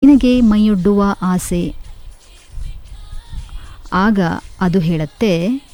ನಿನಗೆ ಮೈಯೊಡ್ಡುವ ಆಸೆ. ಆಗ ಅದು ಹೇಳುತ್ತೆ,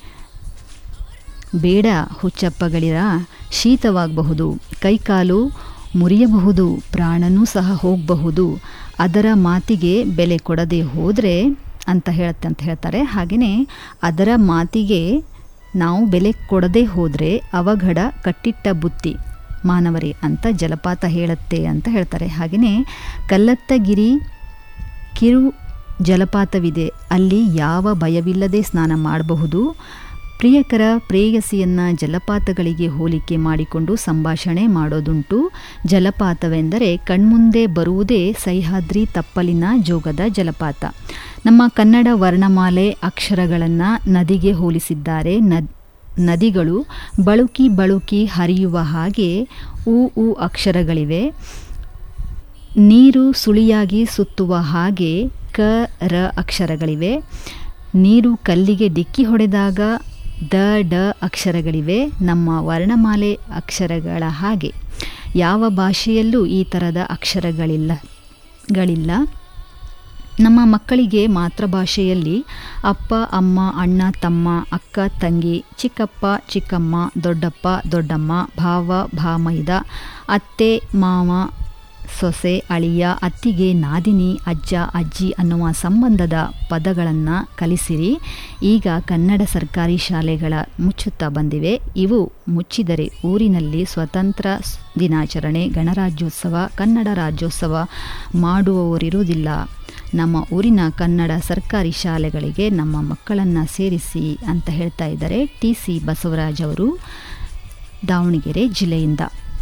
ಬೇಡ ಹುಚ್ಚಪ್ಪಗಳಿರ, ಶೀತವಾಗಬಹುದು, ಕೈಕಾಲು ಮುರಿಯಬಹುದು, ಪ್ರಾಣನೂ ಸಹ ಹೋಗಬಹುದು. ಅದರ ಮಾತಿಗೆ ಬೆಲೆ ಕೊಡದೆ ಹೋದರೆ ಅಂತ ಹೇಳ್ತಾರೆ. ಹಾಗೆಯೇ ಅದರ ಮಾತಿಗೆ ನಾವು ಬೆಲೆ ಕೊಡದೆ ಹೋದರೆ ಅವಘಡ ಕಟ್ಟಿಟ್ಟ ಬುತ್ತಿ ಮಾನವರೇ ಅಂತ ಜಲಪಾತ ಹೇಳುತ್ತೆ ಅಂತ ಹೇಳ್ತಾರೆ. ಹಾಗೆಯೇ ಕಲ್ಲತ್ತಗಿರಿ ಕಿರು ಜಲಪಾತವಿದೆ. ಅಲ್ಲಿ ಯಾವ ಭಯವಿಲ್ಲದೆ ಸ್ನಾನ ಮಾಡಬಹುದು. ಪ್ರಿಯಕರ ಪ್ರೇಯಸಿಯನ್ನು ಜಲಪಾತಗಳಿಗೆ ಹೋಲಿಕೆ ಮಾಡಿಕೊಂಡು ಸಂಭಾಷಣೆ ಮಾಡೋದುಂಟು. ಜಲಪಾತವೆಂದರೆ ಕಣ್ಮುಂದೆ ಬರುವುದೇ ಸಹ್ಯಾದ್ರಿ ತಪ್ಪಲಿನ ಜೋಗದ ಜಲಪಾತ. ನಮ್ಮ ಕನ್ನಡ ವರ್ಣಮಾಲೆ ಅಕ್ಷರಗಳನ್ನು ನದಿಗೆ ಹೋಲಿಸಿದ್ದಾರೆ. ನದಿಗಳು ಬಳುಕಿ ಬಳುಕಿ ಹರಿಯುವ ಹಾಗೆ ಉ ಅಕ್ಷರಗಳಿವೆ. ನೀರು ಸುಳಿಯಾಗಿ ಸುತ್ತುವ ಹಾಗೆ ಕ ರ ಅಕ್ಷರಗಳಿವೆ. ನೀರು ಕಲ್ಲಿಗೆ ಡಿಕ್ಕಿ ಹೊಡೆದಾಗ ಡ ಅಕ್ಷರಗಳಿವೆ. ನಮ್ಮ ವರ್ಣಮಾಲೆ ಅಕ್ಷರಗಳ ಹಾಗೆ ಯಾವ ಭಾಷೆಯಲ್ಲೂ ಈ ಥರದ ಅಕ್ಷರಗಳಿಲ್ಲ. ನಮ್ಮ ಮಕ್ಕಳಿಗೆ ಮಾತೃಭಾಷೆಯಲ್ಲಿ ಅಪ್ಪ, ಅಮ್ಮ, ಅಣ್ಣ, ತಮ್ಮ, ಅಕ್ಕ, ತಂಗಿ, ಚಿಕ್ಕಪ್ಪ, ಚಿಕ್ಕಮ್ಮ, ದೊಡ್ಡಪ್ಪ, ದೊಡ್ಡಮ್ಮ, ಭಾವ, ಭಾಮೈದ, ಅತ್ತೆ, ಮಾವ, ಸೊಸೆ, ಅಳಿಯ, ಅತ್ತಿಗೆ, ನಾದಿನಿ, ಅಜ್ಜ, ಅಜ್ಜಿ ಅನ್ನುವ ಸಂಬಂಧದ ಪದಗಳನ್ನು ಕಲಿಸಿರಿ. ಈಗ ಕನ್ನಡ ಸರ್ಕಾರಿ ಶಾಲೆಗಳ ಮುಚ್ಚುತ್ತಾ ಬಂದಿವೆ. ಇವು ಮುಚ್ಚಿದರೆ ಊರಿನಲ್ಲಿ ಸ್ವತಂತ್ರ ದಿನಾಚರಣೆ, ಗಣರಾಜ್ಯೋತ್ಸವ, ಕನ್ನಡ ರಾಜ್ಯೋತ್ಸವ ಮಾಡುವವರಿರುವುದಿಲ್ಲ. ನಮ್ಮ ಊರಿನ ಕನ್ನಡ ಸರ್ಕಾರಿ ಶಾಲೆಗಳಿಗೆ ನಮ್ಮ ಮಕ್ಕಳನ್ನು ಸೇರಿಸಿ ಅಂತ ಹೇಳ್ತಾ ಇದ್ದಾರೆ TC ಬಸವರಾಜ್ ಅವರು, ದಾವಣಗೆರೆ ಜಿಲ್ಲೆಯಿಂದ.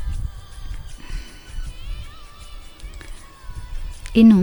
ಇನ್ನು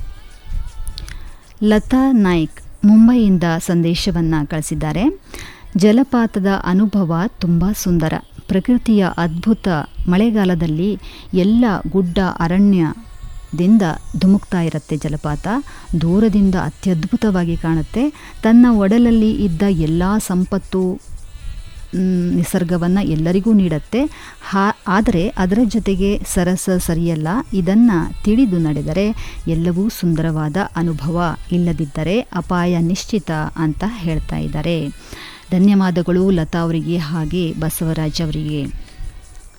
ಲತಾ ನಾಯ್ಕ್ ಮುಂಬೈಯಿಂದ ಸಂದೇಶವನ್ನು ಕಳಿಸಿದ್ದಾರೆ. ಜಲಪಾತದ ಅನುಭವ ತುಂಬ ಸುಂದರ, ಪ್ರಕೃತಿಯ ಅದ್ಭುತ. ಮಳೆಗಾಲದಲ್ಲಿ ಎಲ್ಲ ಗುಡ್ಡ ಅರಣ್ಯದಿಂದ ಧುಮುಕ್ತಾ ಇರುತ್ತೆ ಜಲಪಾತ. ದೂರದಿಂದ ಅತ್ಯದ್ಭುತವಾಗಿ ಕಾಣುತ್ತೆ. ತನ್ನ ಒಡಲಲ್ಲಿ ಇದ್ದ ಎಲ್ಲ ಸಂಪತ್ತು ನಿಸರ್ಗವನ್ನು ಎಲ್ಲರಿಗೂ ನೀಡುತ್ತೆ. ಆದರೆ ಅದರ ಜೊತೆಗೆ ಸರಿಯಲ್ಲ. ಇದನ್ನು ತಿಳಿದು ನಡೆದರೆ ಎಲ್ಲವೂ ಸುಂದರವಾದ ಅನುಭವ, ಇಲ್ಲದಿದ್ದರೆ ಅಪಾಯ ನಿಶ್ಚಿತ ಅಂತ ಹೇಳ್ತಾ ಇದ್ದಾರೆ. ಧನ್ಯವಾದಗಳು ಲತಾ ಅವರಿಗೆ ಹಾಗೆ ಬಸವರಾಜ್ ಅವರಿಗೆ.